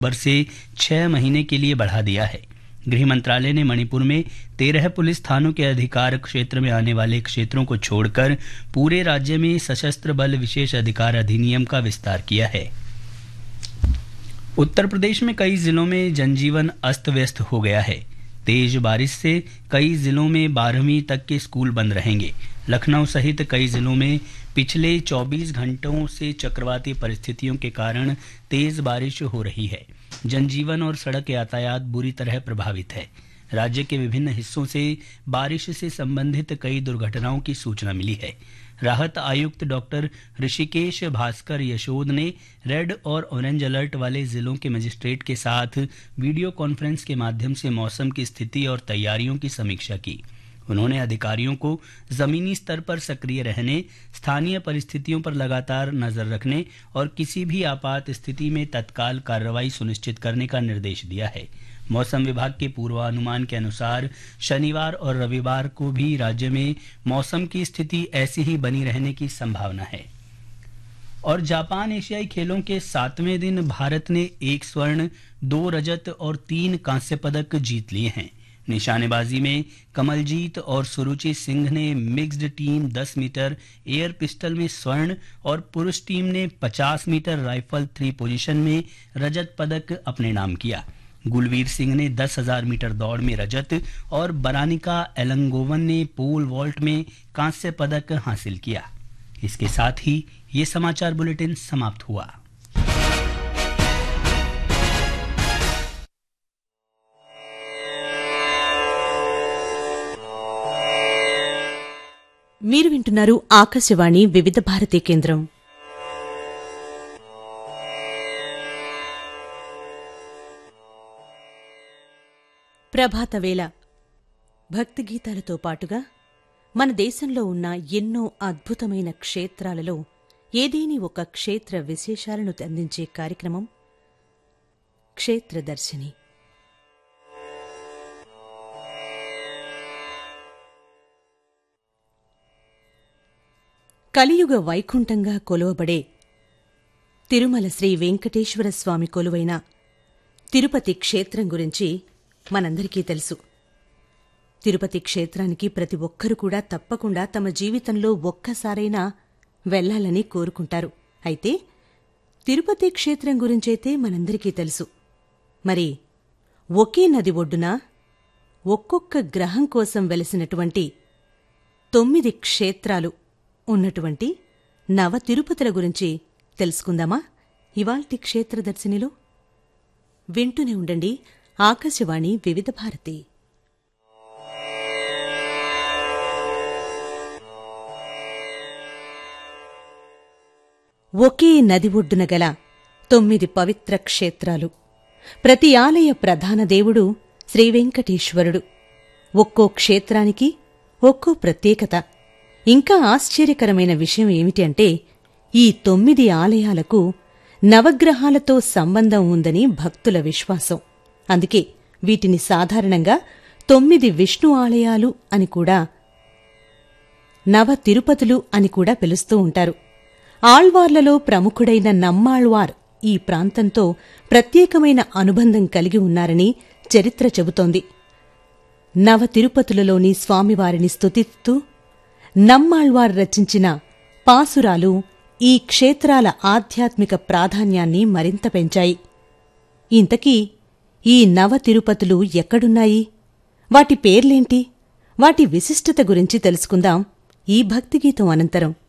अक्टूबर से 6 महीने के लिए बढ़ा दिया है। गृह मंत्रालय ने मणिपुर में 13 पुलिस थानों के अधिकार क्षेत्र में आने वाले क्षेत्रों को छोड़कर पूरे राज्य में सशस्त्र बल विशेष अधिकार अधिनियम का विस्तार किया है। उत्तर प्रदेश में कई जिलों में जनजीवन अस्त व्यस्त हो गया है। तेज बारिश से कई जिलों में 12वीं तक के स्कूल बंद रहेंगे। लखनऊ सहित कई जिलों में पिछले 24 घंटों से चक्रवाती परिस्थितियों के कारण तेज बारिश हो रही है। जनजीवन और सड़क यातायात बुरी तरह प्रभावित है। राज्य के विभिन्न हिस्सों से बारिश से संबंधित कई दुर्घटनाओं की सूचना मिली है। राहत आयुक्त डॉक्टर ऋषिकेश भास्कर यशोद ने रेड और ऑरेंज अलर्ट वाले जिलों के मजिस्ट्रेट के साथ वीडियो कॉन्फ्रेंस के माध्यम से मौसम की स्थिति और तैयारियों की समीक्षा की। उन्होंने अधिकारियों को जमीनी स्तर पर सक्रिय रहने, स्थानीय परिस्थितियों पर लगातार नजर रखने और किसी भी आपात स्थिति में तत्काल कार्रवाई सुनिश्चित करने का निर्देश दिया है। मौसम विभाग के पूर्वानुमान के अनुसार शनिवार और रविवार को भी राज्य में मौसम की स्थिति ऐसी ही बनी रहने की संभावना है। और जापान एशियाई खेलों के 7वें दिन भारत ने 1 स्वर्ण, 2 रजत और 3 कांस्य पदक जीत लिए हैं। निशानेबाजी में कमलजीत और सुरुचि सिंह ने mixed team 10 metre air pistol में स्वर्ण और पुरुष टीम ने 50 मीटर राइफल 3 पोजीशन में रजत पदक अपने नाम किया। गुलवीर सिंह ने 10,000 मीटर दौड़ में रजत और बरानिका एलंगोवन ने पोल वॉल्ट में कांस्य पदक हासिल किया। इसके साथ ही ये समाचार बुलेटिन समाप्त हुआ। మీరు వింటున్నారు ఆకాశవాణి వివిధ భారతి కేంద్రం. ప్రభాతవేళ భక్తి గీతాలతో పాటుగా మన దేశంలో ఉన్న ఎన్నో అద్భుతమైన క్షేత్రాలలో ఏదేని ఒక క్షేత్ర విశేషాలను అందించే కార్యక్రమం క్షేత్రదర్శిని. కలియుగ వైకుంఠంగా కొలువబడే తిరుమల శ్రీ వెంకటేశ్వర స్వామి కొలువైన తిరుపతి క్షేత్రం గురించి మనందరికీ తెలుసు. తిరుపతి క్షేత్రానికి ప్రతి ఒక్కరూ కూడా తప్పకుండా తమ జీవితంలో ఒక్కసారైనా వెళ్లాలని కోరుకుంటారు. అయితే తిరుపతి క్షేత్రం గురించైతే మనందరికీ తెలుసు. మరి ఒకే నది ఒడ్డున ఒక్కొక్క గ్రహం కోసం వెలసినటువంటి 9 క్షేత్రాలు ఉన్నటువంటి నవ తిరుపతుల గురించి తెలుసుకుందామా ఇవాల్టి క్షేత్రదర్శినిలో? వింటూనే ఉండండి ఆకాశవాణి వివిధ భారతి. ఒకే నది ఒడ్డున గల 9 పవిత్ర క్షేత్రాలు. ప్రతి ఆలయ ప్రధాన దేవుడు శ్రీవెంకటేశ్వరుడు. ఒక్కో క్షేత్రానికి ఒక్కో ప్రత్యేకత. ఇంకా ఆశ్చర్యకరమైన విషయం ఏమిటి అంటే ఈ 9 ఆలయాలకు నవగ్రహాలతో సంబంధం ఉందని భక్తుల విశ్వాసం. అందుకే వీటిని సాధారణంగా 9 విష్ణు ఆలయాలు అని కూడా, నవ తిరుపతులు అని కూడా పిలుస్తూ ఉంటారు. ఆళ్వార్లలో ప్రముఖుడైన నమ్మాళ్వార్ ఈ ప్రాంతంతో ప్రత్యేకమైన అనుబంధం కలిగి ఉన్నారని చరిత్ర చెబుతోంది. నవ తిరుపతులలోని స్వామివారిని స్తుతిస్తూ నమ్మాళ్వార్ రచించిన పాసురాలు ఈ క్షేత్రాల ఆధ్యాత్మిక ప్రాధాన్యాన్ని మరింత పెంచాయి. ఇంతకీ ఈ నవ తిరుపతులు ఎక్కడున్నాయి? వాటి పేర్లేంటి? వాటి విశిష్టత గురించి తెలుసుకుందాం ఈ భక్తిగీతం అనంతరం.